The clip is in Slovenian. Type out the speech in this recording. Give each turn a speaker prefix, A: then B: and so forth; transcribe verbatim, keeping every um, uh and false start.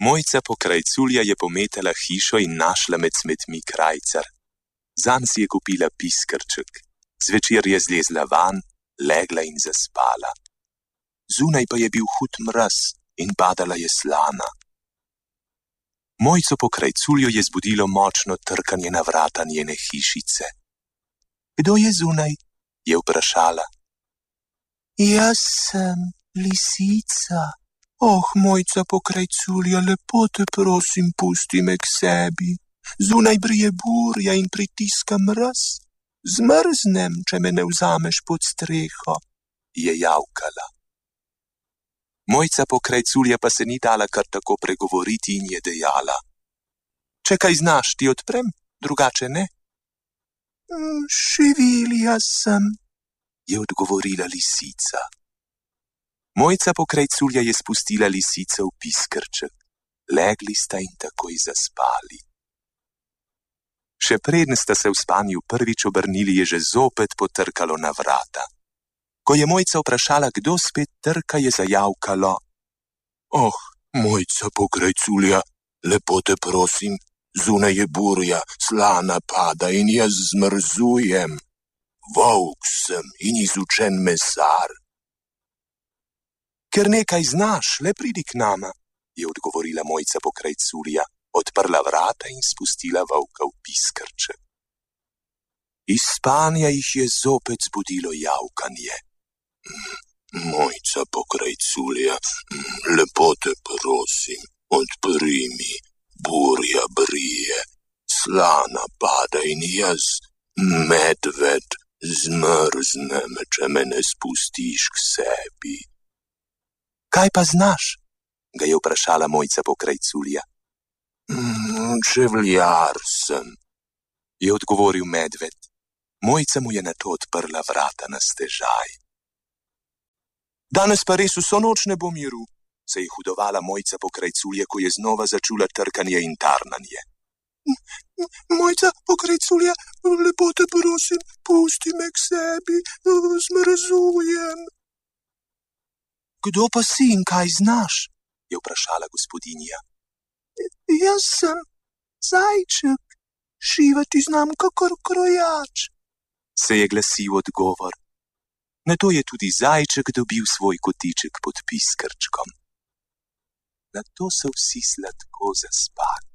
A: Mojca Pokrajculja je pometala hišo in našla med smetmi krajcar. Zanj si je kupila piskrček. Zvečer je zlezla van, legla in zaspala. Zunaj pa je bil hud mraz in padala je slana. Mojco Pokrajculjo je zbudilo močno trkanje na vrata njene hišice. Kdo je zunaj? Je vprašala. Jaz sem lisica. Oh, Mojca Pokrajculja, lepo te prosim, pusti me k sebi. Zunaj brije burja in pritiska mraz. Zmrznem, če me ne vzameš pod streho, je javkala. Mojca Pokrajculja pa se ni dala kar tako pregovoriti in je dejala. Če kaj znaš, ti odprem, drugače ne. Šivilja sem, je odgovorila lisica. Mojca Pokrajculja je spustila lisico v piskrček. Legli sta in takoj zaspali. Še preden sta se v spanju prvič obrnili, je že zopet potrkalo na vrata. Ko je Mojca vprašala, kdo spet trka, je zajavkalo. Oh, Mojca Pokrajculja, lepo te prosim, zunaj je burja, slana pada in jaz zmrzujem. Volk sem in izučen mesar. Ker nekaj znaš, le pridi k nama, je odgovorila Mojca Pokrajculja, odprla vrata in spustila volka v piskrček. Iz spanja jih je zopet zbudilo javkanje. Mojca Pokrajculja, lepo te prosim, odpri mi, burja brije, slana pada in jaz, medved, zmrznem, če me ne spustiš k sebi. Kaj pa znaš? Ga je vprašala Mojca Pokrajculja. Čevljar sem, je odgovoril medved. Mojca mu je nato odprla vrata na stežaj. Danes pa res vso noč ne bo miru, se je hudovala Mojca Pokrajculja, ko je znova začula trkanje in tarnanje. Mojca Pokrajculja, lepo te prosim, pusti me k sebi, zmrzujem. Kdo pa si in kaj znaš? Je vprašala gospodinja. Jaz sem zajček, šivati znam kakor krojač, se je glasil odgovor. Nato je tudi zajček dobil svoj kotiček pod piskrčkom. Nato so vsi sladko zaspali.